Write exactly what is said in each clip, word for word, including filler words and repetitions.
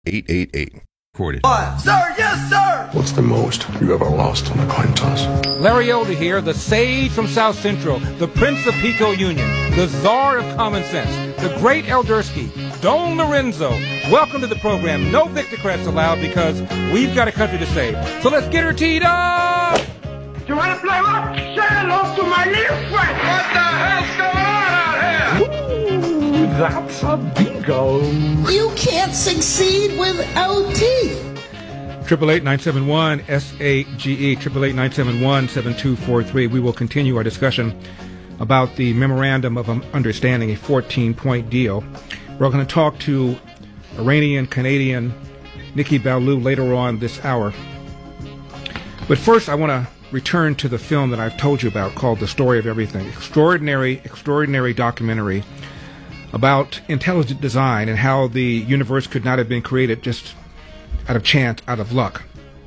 eight eight eight. Recorded. What? Sir, yes, sir! What's the most you ever lost on a coin toss? Larry Elder here, the sage from South Central, the Prince of Pico Union, the czar of common sense, the great Eldersky, Don Lorenzo. Welcome to the program. No Victocrats allowed because we've got a country to save. So let's get her teed up! You want to play what? Say hello to my little friend! What the hell's going on out here? Ooh, that's a bingo. You can't succeed without teeth. Triple eight nine seven one S A G E, triple eight nine seven one seven two four three. We will continue our discussion about the Memorandum of Understanding, a fourteen-point deal. We're going to talk to Iranian-Canadian Nikki Ballou later on this hour. But first, I want to return to the film that I've told you about called The Story of Everything. Extraordinary, extraordinary documentary about intelligent design and how the universe could not have been created just out of chance, out of luck.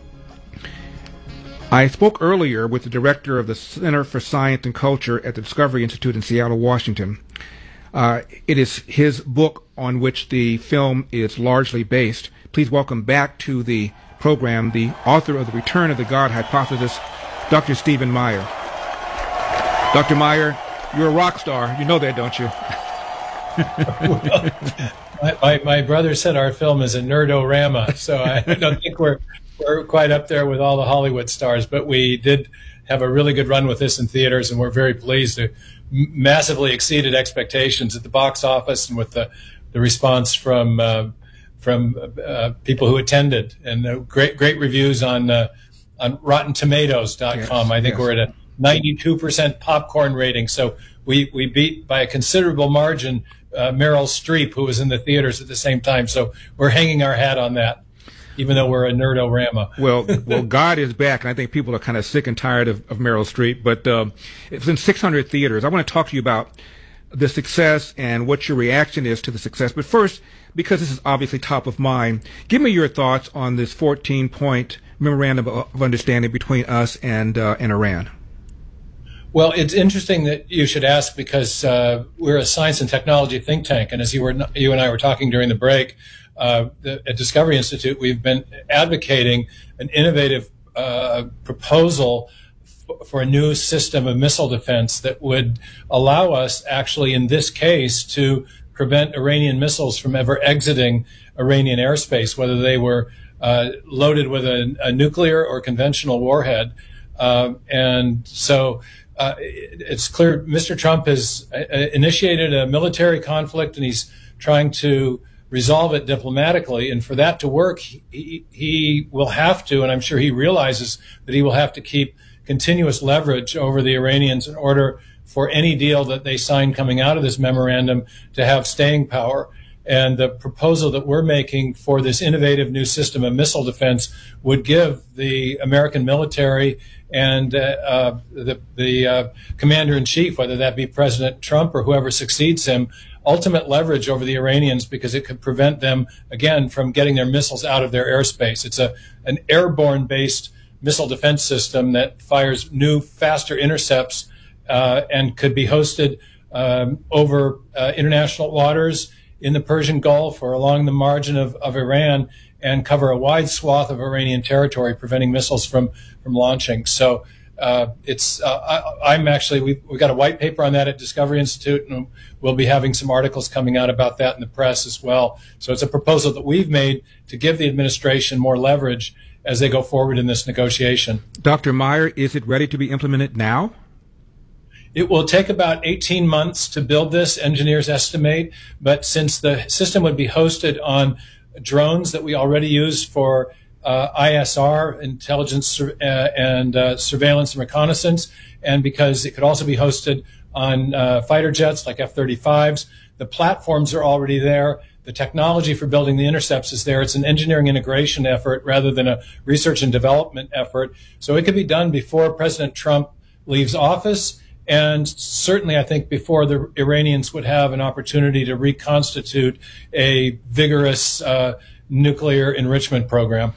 I spoke earlier with the director of the Center for Science and Culture at the Discovery Institute in Seattle, Washington. Uh, it is his book on which the film is largely based. Please welcome back to the program the author of The Return of the God Hypothesis, Doctor Stephen Meyer. Doctor Meyer, you're a rock star. You know that, don't you? Well, my, my, my brother said our film is a nerdorama, so I don't think we're we're quite up there with all the Hollywood stars, but we did have a really good run with this in theaters, and we're very pleased to massively exceeded expectations at the box office and with the, the response from uh, from uh, people who attended, and uh, great great reviews on uh, on Rotten Tomatoes dot com. Yes, I think yes. We're at a ninety-two percent popcorn rating, so we, we beat by a considerable margin uh, Meryl Streep, who was in the theaters at the same time. So we're hanging our hat on that, even though we're a nerdorama. Well, well, God is back, and I think people are kind of sick and tired of, of Meryl Streep. But um, it's in six hundred theaters. I want to talk to you about the success and what your reaction is to the success. But first, because this is obviously top of mind, give me your thoughts on this fourteen-point memorandum of understanding between us and uh, and Iran. Well, it's interesting that you should ask because uh, we're a science and technology think tank, and as you were you and I were talking during the break, uh, the, at Discovery Institute, we've been advocating an innovative uh, proposal f- for a new system of missile defense that would allow us, actually, in this case, to prevent Iranian missiles from ever exiting Iranian airspace, whether they were uh, loaded with a, a nuclear or conventional warhead. Uh, and so. Uh, it's clear Mister Trump has uh, initiated a military conflict, and he's trying to resolve it diplomatically. And for that to work, he, he will have to, and I'm sure he realizes that he will have to keep continuous leverage over the Iranians in order for any deal that they sign coming out of this memorandum to have staying power. And the proposal that we're making for this innovative new system of missile defense would give the American military and uh, uh, the, the uh, commander-in-chief, whether that be President Trump or whoever succeeds him, ultimate leverage over the Iranians because it could prevent them, again, from getting their missiles out of their airspace. It's a an airborne-based missile defense system that fires new, faster intercepts uh, and could be hosted um, over uh, international waters in the Persian Gulf or along the margin of, of Iran and cover a wide swath of Iranian territory, preventing missiles from, from launching. So uh, it's uh, I, I'm actually, we've, we've got a white paper on that at Discovery Institute, and we'll be having some articles coming out about that in the press as well. So it's a proposal that we've made to give the administration more leverage as they go forward in this negotiation. Doctor Meyer, is it ready to be implemented now? It will take about eighteen months to build this, engineers estimate, but since the system would be hosted on drones that we already use for uh, I S R, intelligence uh, and uh, surveillance and reconnaissance, and because it could also be hosted on uh, fighter jets like F thirty-fives, the platforms are already there. The technology for building the intercepts is there. It's an engineering integration effort rather than a research and development effort. So it could be done before President Trump leaves office. And certainly, I think before the Iranians would have an opportunity to reconstitute a vigorous uh, nuclear enrichment program.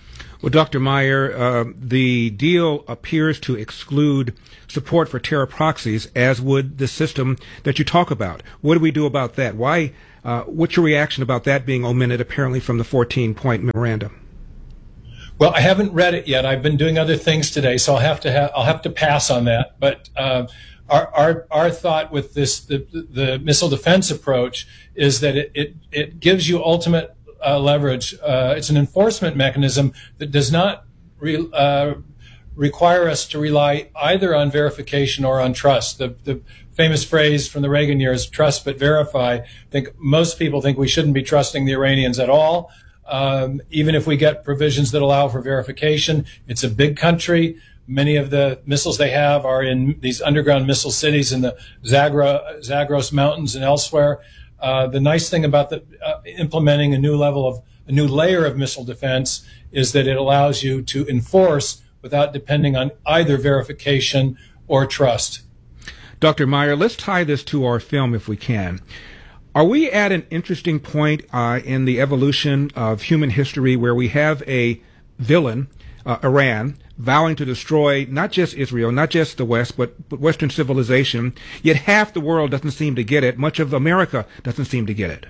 Well, Doctor Meyer, uh, the deal appears to exclude support for terror proxies, as would the system that you talk about. What do we do about that? Why? Uh, what's your reaction about that being omitted, apparently, from the fourteen-point memorandum? Well, I haven't read it yet. I've been doing other things today, so I'll have to ha- I'll have to pass on that. But uh, our, our our thought with this the, the missile defense approach is that it it, it gives you ultimate uh, leverage. Uh, it's an enforcement mechanism that does not re- uh, require us to rely either on verification or on trust. The the famous phrase from the Reagan years, "Trust but verify." I think most people think we shouldn't be trusting the Iranians at all. Um, even if we get provisions that allow for verification, it's a big country. Many of the missiles they have are in these underground missile cities in the Zagra, Zagros Mountains and elsewhere. Uh, the nice thing about the, uh, implementing a new level of a new layer of missile defense is that it allows you to enforce without depending on either verification or trust. Doctor Meyer, let's tie this to our film if we can. Are we at an interesting point uh, in the evolution of human history where we have a villain, uh, Iran, vowing to destroy not just Israel, not just the West, but, but Western civilization, yet half the world doesn't seem to get it, much of America doesn't seem to get it?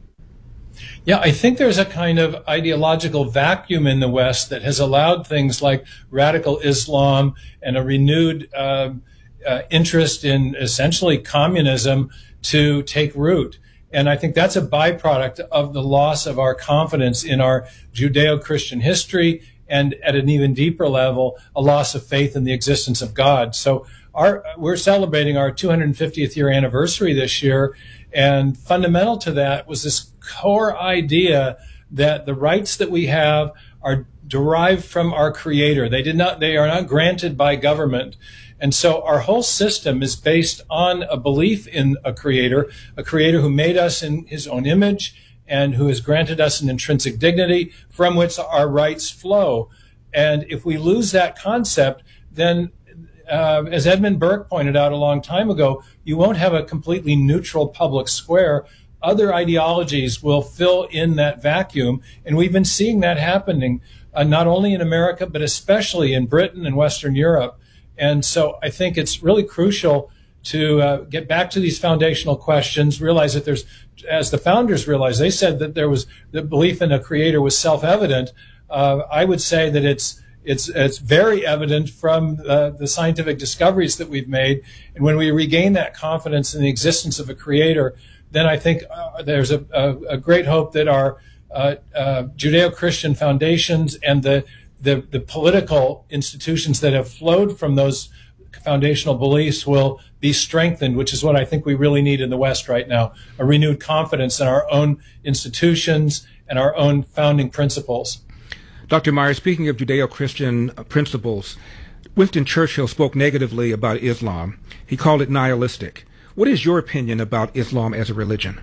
Yeah, I think there's a kind of ideological vacuum in the West that has allowed things like radical Islam and a renewed uh, uh, interest in essentially communism to take root. And I think that's a byproduct of the loss of our confidence in our Judeo-Christian history, and at an even deeper level, a loss of faith in the existence of God. So our, we're celebrating our two hundred fiftieth year anniversary this year, and fundamental to that was this core idea that the rights that we have are derived from our Creator. They did not, they are not granted by government. And so our whole system is based on a belief in a creator, a creator who made us in his own image and who has granted us an intrinsic dignity from which our rights flow. And if we lose that concept, then, uh, as Edmund Burke pointed out a long time ago, you won't have a completely neutral public square. Other ideologies will fill in that vacuum. And we've been seeing that happening, uh, not only in America, but especially in Britain and Western Europe. And so I think it's really crucial to uh, get back to these foundational questions, realize that there's, as the founders realized, they said that there was, the belief in a creator was self-evident. Uh, I would say that it's, it's, it's very evident from uh, the scientific discoveries that we've made. And when we regain that confidence in the existence of a creator, then I think uh, there's a, a, a great hope that our uh, uh, Judeo-Christian foundations and the The, the political institutions that have flowed from those foundational beliefs will be strengthened, which is what I think we really need in the West right now, a renewed confidence in our own institutions and our own founding principles. Doctor Meyer, speaking of Judeo-Christian principles, Winston Churchill spoke negatively about Islam. He called it nihilistic. What is your opinion about Islam as a religion?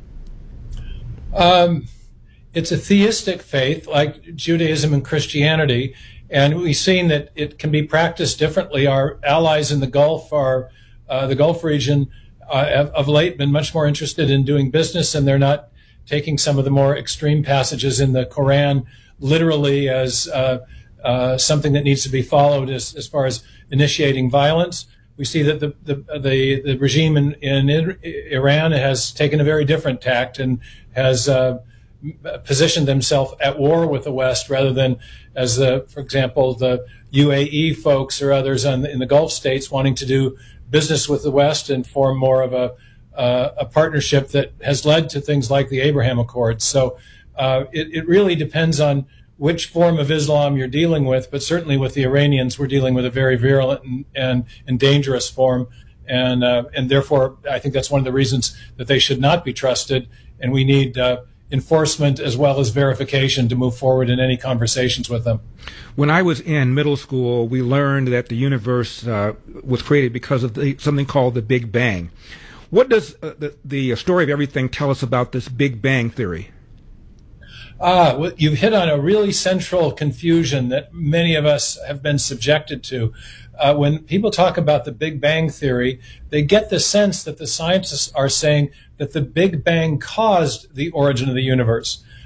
Um, It's a theistic faith like Judaism and Christianity, and we've seen that it can be practiced differently. Our allies in the Gulf, are, uh, the Gulf region, uh, have of late been much more interested in doing business, and they're not taking some of the more extreme passages in the Quran literally as uh, uh, something that needs to be followed as, as far as initiating violence. We see that the the the, the regime in, in Iran has taken a very different tact and has uh, positioned themselves at war with the West rather than as the, for example, the U A E folks or others on, in the Gulf states wanting to do business with the West and form more of a uh, a partnership that has led to things like the Abraham Accords. So uh, it, it really depends on which form of Islam you're dealing with, but certainly with the Iranians, we're dealing with a very virulent and, and, and dangerous form. And, uh, and therefore, I think that's one of the reasons that they should not be trusted. And we need uh, enforcement as well as verification to move forward in any conversations with them. When I was in middle school, we learned that the universe uh, was created because of the, something called the Big Bang. What does uh, the, the story of everything tell us about this Big Bang theory? Ah, well, you've hit on a really central confusion that many of us have been subjected to. Uh, when people talk about the Big Bang theory, they get the sense that the scientists are saying that the Big Bang caused the origin of the universe.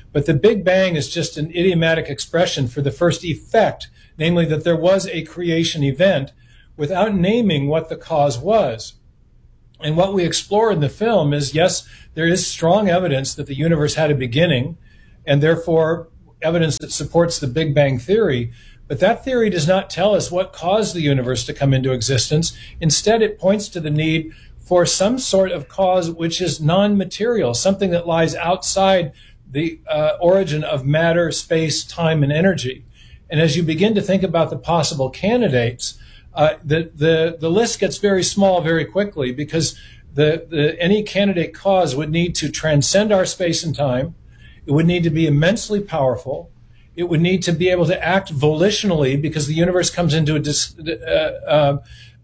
But the Big Bang is just an idiomatic expression for the first effect, namely that there was a creation event without naming what the cause was. And what we explore in the film is, yes, there is strong evidence that the universe had a beginning, and therefore evidence that supports the Big Bang theory. But that theory does not tell us what caused the universe to come into existence. Instead, it points to the need for some sort of cause which is non-material, something that lies outside the uh, origin of matter, space, time, and energy. And as you begin to think about the possible candidates, uh, the, the, the list gets very small very quickly, because the, the, any candidate cause would need to transcend our space and time. It would need to be immensely powerful. It would need to be able to act volitionally, because the universe comes into a dis, uh, uh,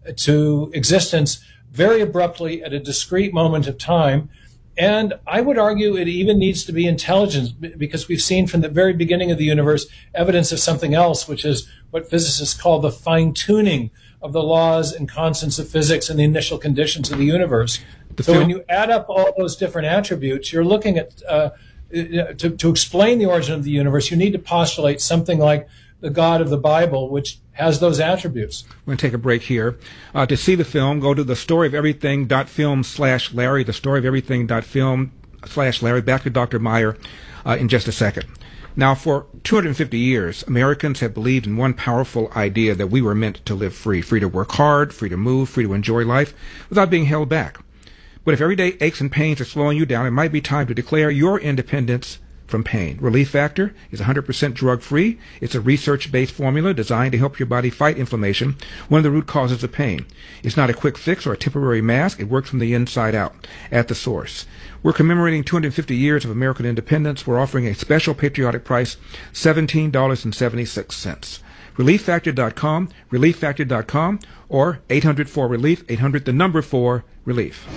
to existence very abruptly at a discrete moment of time. And I would argue it even needs to be intelligent, because we've seen from the very beginning of the universe evidence of something else, which is what physicists call the fine-tuning of the laws and constants of physics and the initial conditions of the universe. The so film- when you add up all those different attributes, you're looking at, uh, to, to explain the origin of the universe, you need to postulate something like the God of the Bible, which has those attributes. We're going to take a break here. Uh, to see the film, go to the story of everything dot film slash Larry, the story of everything dot film slash Larry. Back to Doctor Meyer uh, in just a second. Now, for two hundred fifty years, Americans have believed in one powerful idea, that we were meant to live free, free to work hard, free to move, free to enjoy life without being held back. But if everyday aches and pains are slowing you down, it might be time to declare your independence from pain. Relief Factor is one hundred percent drug-free. It's a research-based formula designed to help your body fight inflammation, one of the root causes of pain. It's not a quick fix or a temporary mask. It works from the inside out, at the source. We're commemorating two hundred fifty years of American independence. We're offering a special patriotic price, seventeen dollars and seventy-six cents. relief factor dot com, relief factor dot com, or eight hundred four relief, eight hundred the number four relief.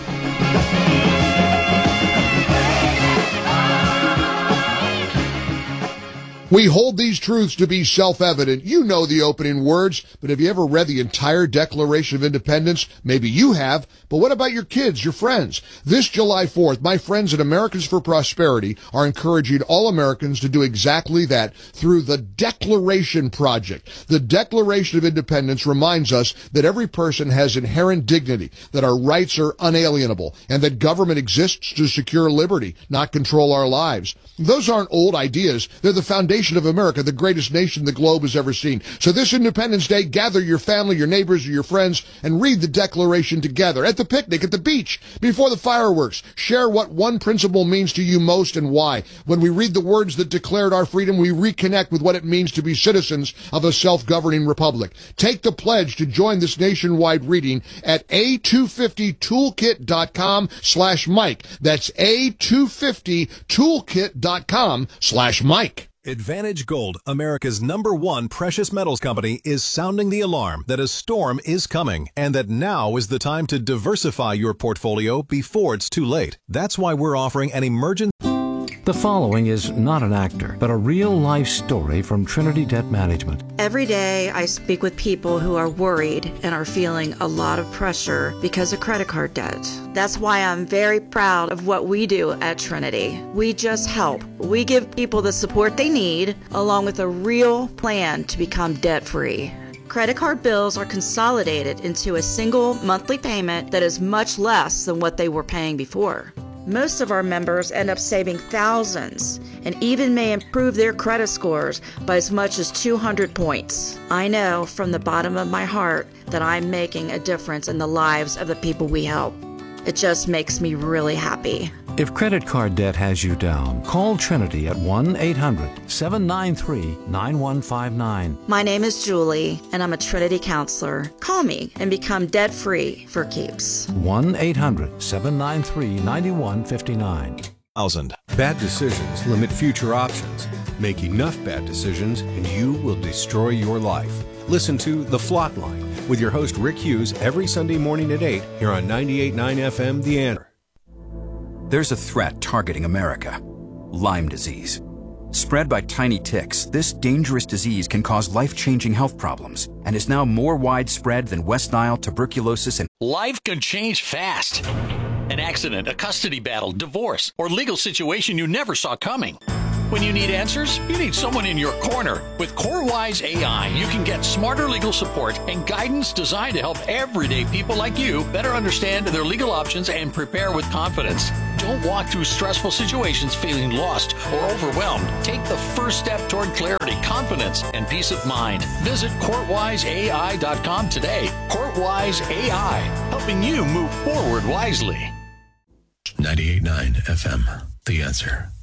We hold these truths to be self-evident. You know the opening words, but have you ever read the entire Declaration of Independence? Maybe you have, but what about your kids, your friends? This July fourth, my friends at Americans for Prosperity are encouraging all Americans to do exactly that through the Declaration Project. The Declaration of Independence reminds us that every person has inherent dignity, that our rights are unalienable, and that government exists to secure liberty, not control our lives. Those aren't old ideas. They're the foundation of America, the greatest nation the globe has ever seen. So this Independence Day, gather your family, your neighbors, or your friends, and read the Declaration together. At the picnic, at the beach, before the fireworks. Share what one principle means to you most and why. When we read the words that declared our freedom, we reconnect with what it means to be citizens of a self-governing republic. Take the pledge to join this nationwide reading at a two fifty toolkit dot com slash Mike. That's a two fifty toolkit dot com slash Mike. Advantage Gold, America's number one precious metals company, is sounding the alarm that a storm is coming and that now is the time to diversify your portfolio before it's too late. That's why we're offering an emergency. The following is not an actor, but a real-life story from Trinity Debt Management. Every day I speak with people who are worried and are feeling a lot of pressure because of credit card debt. That's why I'm very proud of what we do at Trinity. We just help. We give people the support they need, along with a real plan to become debt-free. Credit card bills are consolidated into a single monthly payment that is much less than what they were paying before. Most of our members end up saving thousands and even may improve their credit scores by as much as two hundred points. I know from the bottom of my heart that I'm making a difference in the lives of the people we help. It just makes me really happy. If credit card debt has you down, call Trinity at one eight hundred seven nine three nine one five nine. My name is Julie, and I'm a Trinity counselor. Call me and become debt-free for keeps. one eight hundred seven nine three nine one five nine. Thousand. Bad decisions limit future options. Make enough bad decisions and you will destroy your life. Listen to The Flot Line with your host Rick Hughes every Sunday morning at eight here on ninety-eight point nine F M The Answer. There's a threat targeting America. Lyme disease. Spread by tiny ticks, this dangerous disease can cause life-changing health problems and is now more widespread than West Nile, tuberculosis, and... Life can change fast. An accident, a custody battle, divorce, or legal situation you never saw coming. When you need answers, you need someone in your corner. With CoreWise A I, you can get smarter legal support and guidance designed to help everyday people like you better understand their legal options and prepare with confidence. Don't walk through stressful situations feeling lost or overwhelmed. Take the first step toward clarity, confidence, and peace of mind. Visit courtwise A I dot com today. CourtWise A I, helping you move forward wisely. ninety-eight point nine F M, The Answer.